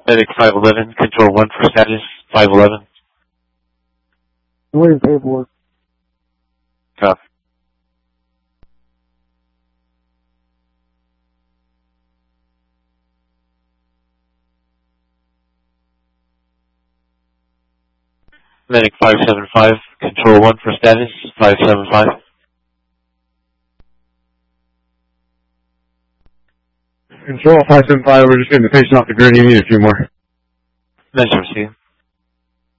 Medic 511, Control 1 for status, 511. Waiting paperwork. Copy. Medic 575, Control 1 for status, 575. Control 575, we're just getting the patient off the gurney. You need a few more. Measure received.